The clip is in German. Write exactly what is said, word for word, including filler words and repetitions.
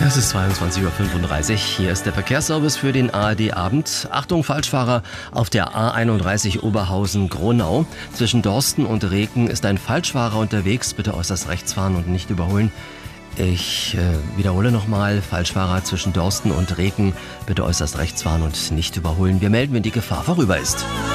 Es ist zweiundzwanzig Uhr fünfunddreißig. Hier ist der Verkehrsservice für den A R D-Abend. Achtung, Falschfahrer auf der A einunddreißig Oberhausen-Gronau. Zwischen Dorsten und Reken ist ein Falschfahrer unterwegs. Bitte äußerst rechts fahren und nicht überholen. Ich äh, wiederhole nochmal, Falschfahrer zwischen Dorsten und Reken. Bitte äußerst rechts fahren und nicht überholen. Wir melden, wenn die Gefahr vorüber ist.